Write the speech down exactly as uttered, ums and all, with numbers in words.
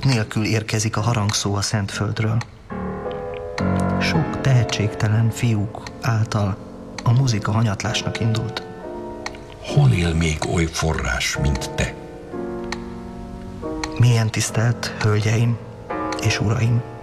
út nélkül érkezik a harangszó a Szentföldről. Sok tehetségtelen fiúk által a muzika hanyatlásnak indult. Hol él még oly forrás, mint te? Milyen tisztelt hölgyeim és uraim!